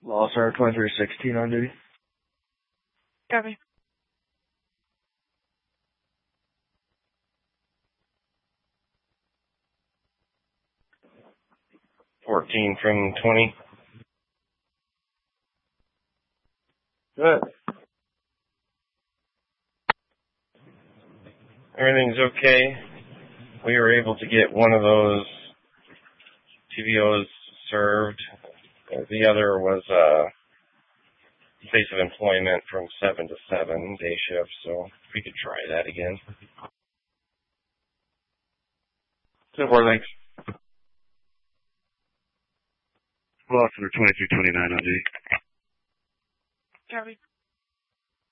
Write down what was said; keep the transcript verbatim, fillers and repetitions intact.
Lost Star twenty-three sixteen on duty. Copy. fourteen from twenty. Good. Everything's okay. We were able to get one of those T V Os served. The other was uh, place of employment from seven to seven, day shift, so we could try that again. ten four, thanks. Lost Center twenty-three twenty-nine on duty. Copy.